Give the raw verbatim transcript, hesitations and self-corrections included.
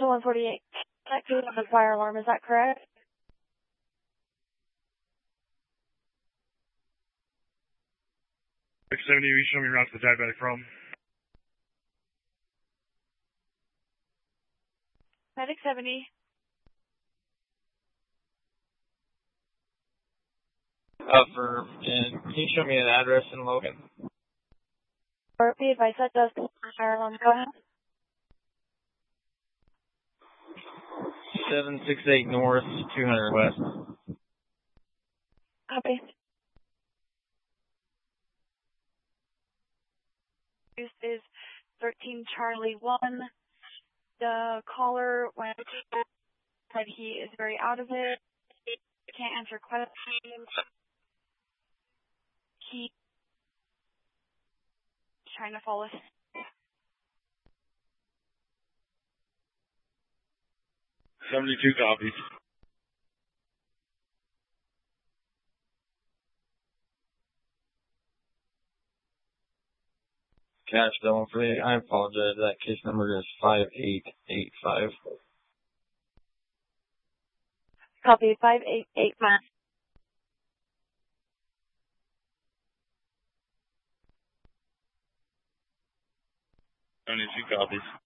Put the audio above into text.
Delta one forty-eight, active on the fire alarm, is that correct? six seventy, will you show me around to the diabetic room? Medic seventy. Affirm. And can you show me an address in Logan? Or be advised that does fire alarm. Go ahead. seven six eight North, two hundred West. Copy. This is thirteen Charlie one. The caller, when said he is very out of it, can't answer questions. He trying to follow us. seventy-two copies. Cash that one for me. I apologize. That case number is five eight eight five. Copy, five eight eight five. seventy-two copies.